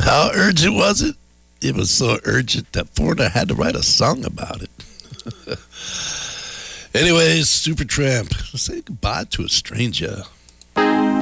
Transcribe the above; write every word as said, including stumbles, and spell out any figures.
How urgent was it? It was so urgent that Florida had to write a song about it. Anyways, Supertramp, say goodbye to a stranger.